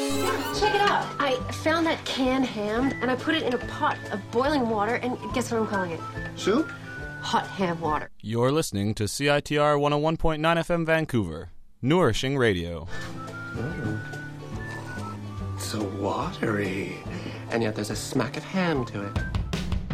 Check it out. I found that canned ham, and I put it in a pot of boiling water, and guess what I'm calling it? Soup? Hot ham water. You're listening to CITR 101.9 FM Vancouver, nourishing radio. So watery. And yet there's a smack of ham to it.